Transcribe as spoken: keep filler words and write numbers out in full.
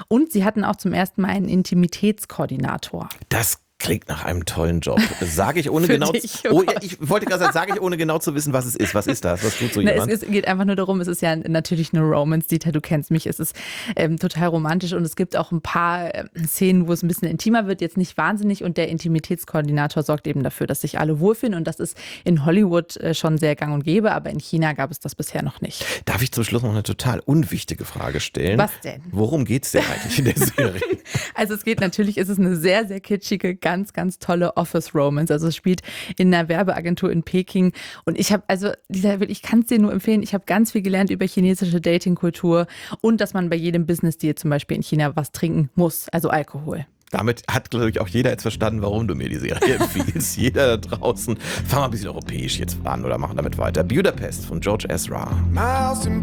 Und sie hatten auch zum ersten Mal einen Intimitätskoordinator. Das klingt nach einem tollen Job. Sage ich ohne Für genau dich, zu, oh oh, Gott. ja, ich wollte gerade sagen, sage ich ohne genau zu wissen, was es ist. Was ist das? Was tut so Na, jemand? es ist, geht einfach nur darum, es ist ja natürlich eine Romance, Dieter, du kennst mich, es ist ähm, total romantisch und es gibt auch ein paar äh, Szenen, wo es ein bisschen intimer wird, jetzt nicht wahnsinnig und der Intimitätskoordinator sorgt eben dafür, dass sich alle wohlfühlen und das ist in Hollywood äh, schon sehr gang und gäbe, aber in China gab es das bisher noch nicht. Darf ich zum Schluss noch eine total unwichtige Frage stellen? Was denn? Worum geht es denn eigentlich in der Serie? Also es geht natürlich, ist es eine sehr, sehr kitschige, ganz, ganz tolle Office-Romance. Also es spielt in einer Werbeagentur in Peking. Und ich habe, also dieser, ich kann es dir nur empfehlen, ich habe ganz viel gelernt über chinesische Datingkultur und dass man bei jedem Business-Deal zum Beispiel in China was trinken muss, also Alkohol. Damit hat, glaube ich, auch jeder jetzt verstanden, warum du mir die Serie empfiehlst. Jeder da draußen. Fangen wir ein bisschen europäisch jetzt an oder machen damit weiter. Budapest von George Ezra.